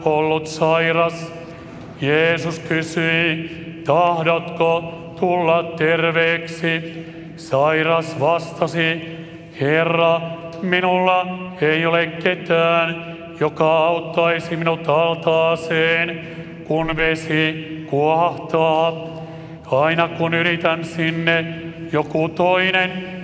ollut sairas. Jeesus kysyi, tahdotko tulla terveeksi? Sairas vastasi, Herra, minulla ei ole ketään, joka auttaisi minut altaaseen, kun vesi kuohtaa. Aina kun yritän sinne, joku toinen